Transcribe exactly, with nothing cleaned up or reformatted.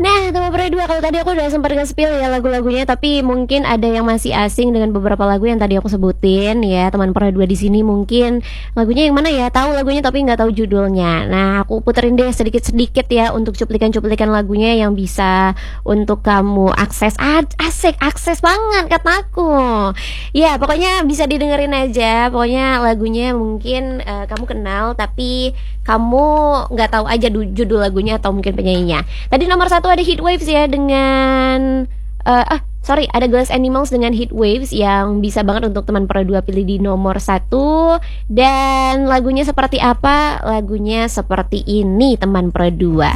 Nah, teman Pro dua, kalau tadi aku udah sempat nge-spill ya lagu-lagunya, tapi mungkin ada yang masih asing dengan beberapa lagu yang tadi aku sebutin ya. Teman Pro dua di sini mungkin lagunya yang mana ya? Tahu lagunya tapi nggak tahu judulnya. Nah, aku puterin deh sedikit-sedikit ya untuk cuplikan-cuplikan lagunya yang bisa untuk kamu akses. Ah, asik, akses banget kataku. Ya, pokoknya bisa didengerin aja. Pokoknya lagunya mungkin uh, kamu kenal tapi kamu nggak tahu aja judul lagunya atau mungkin penyanyinya. Tadi nomor satu ada Heatwaves ya dengan uh, ah sorry ada Glass Animals dengan Heatwaves yang bisa banget untuk teman Pro dua pilih di nomor satu. Dan lagunya seperti apa? Lagunya seperti ini teman Pro dua.